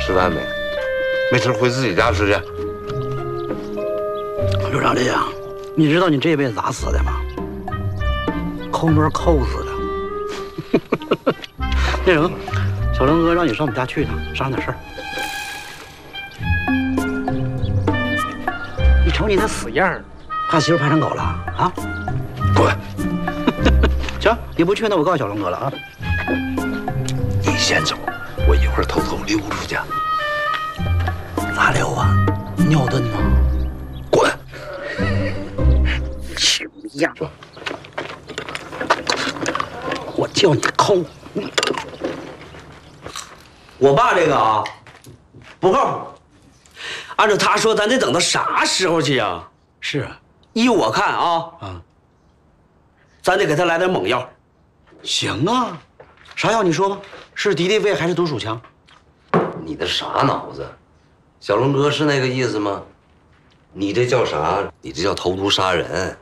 吃饭没？没吃回自己家吃去。 刘长林啊，你知道你这辈子咋死的吗？抠门抠死的。那什么，小龙哥让你上我们家去一趟，商量点事儿。你瞅你那死样儿，怕媳妇怕成狗了啊？ 滚！ 行，你不去，那我告诉小龙哥了啊。 你先走，我一会儿偷偷溜出去。 咋溜啊？尿遁呢？ 滚！ 什么样？我叫你抠。 我爸这个啊，不靠谱。按照他说，咱得等到啥时候去啊？ 是啊， 依我看啊，咱得给他来点猛药。 行啊，啥药你说吧？是敌敌畏还是毒鼠强？ 你的啥脑子？小龙哥是那个意思吗？你这叫啥？你这叫投毒杀人。